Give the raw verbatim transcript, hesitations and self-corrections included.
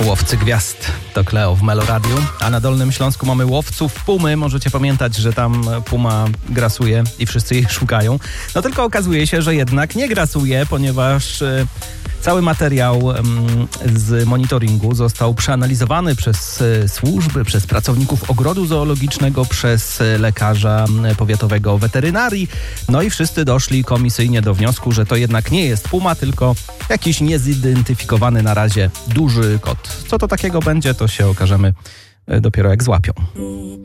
Łowcy gwiazd to Kleo w Meloradiu, a na Dolnym Śląsku mamy łowców pumy. Możecie pamiętać, że tam puma grasuje i wszyscy jej szukają. No tylko okazuje się, że jednak nie grasuje, ponieważ y, cały materiał y, z monitoringu został przeanalizowany przez y, służby, przez pracowników ogrodu zoologicznego, przez y, lekarza y, powiatowego weterynarii. No i wszyscy doszli komisyjnie do wniosku, że to jednak nie jest puma, tylko jakiś niezidentyfikowany na razie duży kot. Co to takiego będzie, to się okażemy dopiero jak złapią.